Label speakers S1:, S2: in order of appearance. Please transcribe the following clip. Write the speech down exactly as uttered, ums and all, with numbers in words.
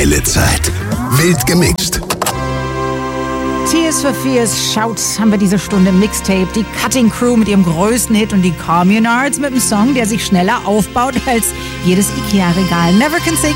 S1: geile Zeit. Wild gemixt.
S2: Tears for Fears, Shout, haben wir diese Stunde Mixtape. Die Cutting Crew mit ihrem größten Hit und die Communards mit einem Song, der sich schneller aufbaut als jedes Ikea-Regal. Never Can Say